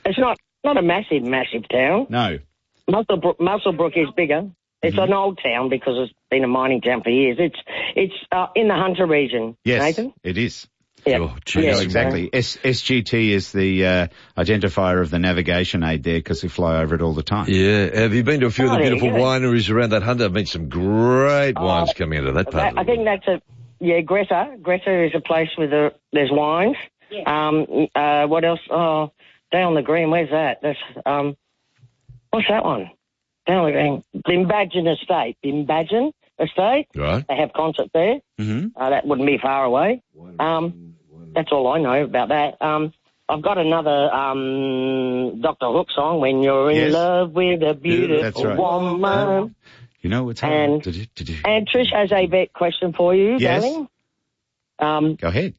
It's not a massive town. No. Muswellbrook is bigger. It's an old town because it's been a mining town for years. It's in the Hunter region, yes, Nathan. It is. Yeah. Oh, geez. No, exactly. SGT is the identifier of the navigation aid there because we fly over it all the time. Yeah. Have you been to a few of the beautiful wineries around that Hunter? I've met some great wines coming out of that part. I think that's Greta. Greta is a place with there's wines. Yeah. What else? Oh, down on the green. Where's that? That's what's that one? Down on the green. Bimbadgen Estate. Right. They have concerts there. Mm-hmm. That wouldn't be far away. That's all I know about that. I've got another Dr. Hook song, When You're in Love with a Beautiful Woman. You know what's happening. And Trish has a vet question for you, darling. Go ahead.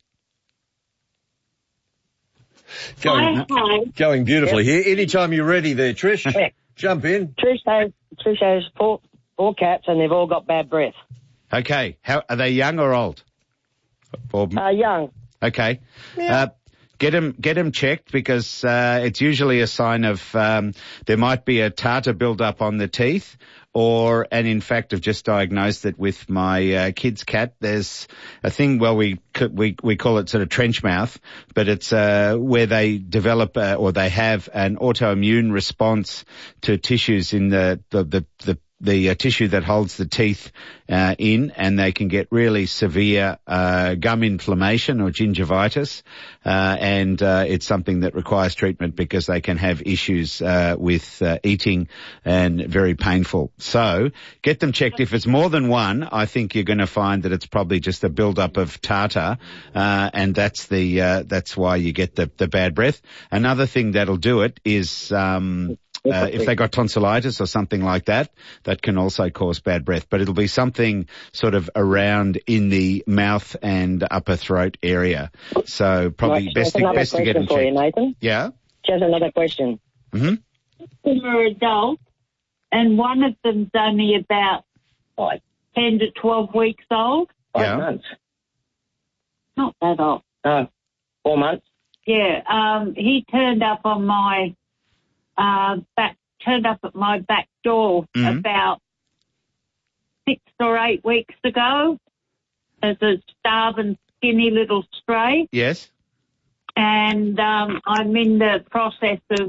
Going beautifully here. Anytime you're ready there, Trish. Jump in. Trish has four cats and they've all got bad breath. Okay. How are they, young or old? Young. Okay. Yeah. Get them checked because it's usually a sign of there might be a tartar build-up on the teeth, and in fact, I've just diagnosed it with my kid's cat. There's a thing, well, we call it sort of trench mouth, but it's where they develop or they have an autoimmune response to tissues in the tissue that holds the teeth in, and they can get really severe gum inflammation or gingivitis, and it's something that requires treatment because they can have issues with eating and very painful. So get them checked. If it's more than one, I think you're going to find that it's probably just a build-up of tartar, and that's why you get the bad breath. Another thing that'll do it is if they got tonsillitis or something like that, that can also cause bad breath. But it'll be something sort of around in the mouth and upper throat area. So probably best to get them checked. You, Nathan. Yeah? Just another question. Mm-hmm. They're adults, and one of them's only about 10 to 12 weeks old. 5 months. Not that old. 4 months. Yeah. He turned up on my turned up at my back door about 6 or 8 weeks ago as a starving, skinny little stray. Yes. And I'm in the process of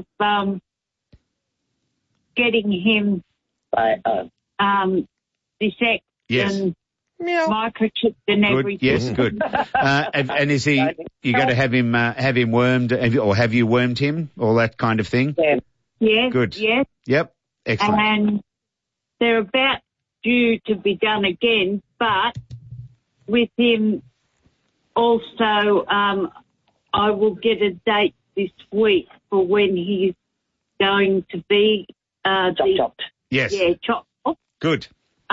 getting him dissected and microchipped and everything. Yes, good. And is he? You got to have him wormed, or have you wormed him? All that kind of thing. Yeah. Yes. Good. Yes. Yep. Excellent. And they're about due to be done again, but with him also, I will get a date this week for when he's going to be chopped. Yes. Yeah, chopped. Good.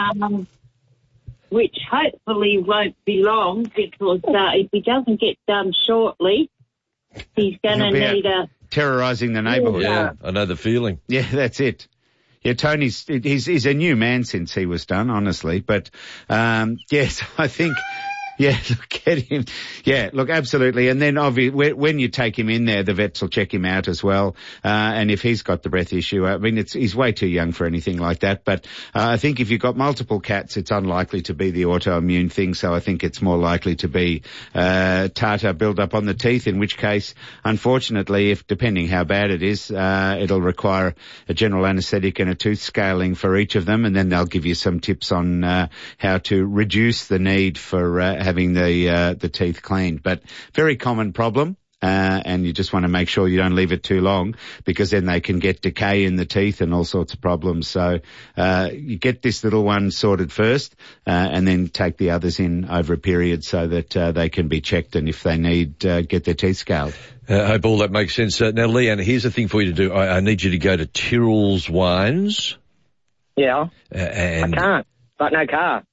Which hopefully won't be long because if he doesn't get done shortly, he's going to need terrorising the neighbourhood. Yeah, I know the feeling. Yeah, that's it. Yeah, Tony's he's a new man since he was done, honestly. But yes, I think. Yeah, look, get him. Yeah, look, absolutely. And then obviously, when you take him in there, the vets will check him out as well. And if he's got the breath issue, I mean, he's way too young for anything like that. But I think if you've got multiple cats, it's unlikely to be the autoimmune thing. So I think it's more likely to be tartar build-up on the teeth, in which case, unfortunately, depending how bad it is, it'll require a general anaesthetic and a tooth scaling for each of them. And then they'll give you some tips on how to reduce the need for having the teeth cleaned. But very common problem, and you just want to make sure you don't leave it too long because then they can get decay in the teeth and all sorts of problems. So you get this little one sorted first and then take the others in over a period so that they can be checked, and if they need, get their teeth scaled. I hope all that makes sense. Now, Leanne, here's the thing for you to do. I need you to go to Tyrrell's Wines. Yeah. And I can't. Got no car.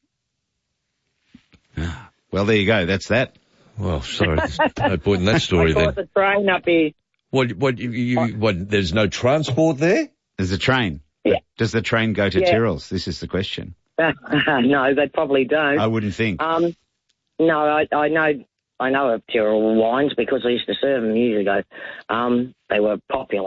Well, there you go. That's that. Well, sorry, there's no point in that story then. I caught the train up here. What, there's no transport there? There's a train. Yeah. Does the train go to Tyrrell's? This is the question. No, they probably don't. I wouldn't think. No, I know of Tyrrell Wines because I used to serve them years ago. They were popular.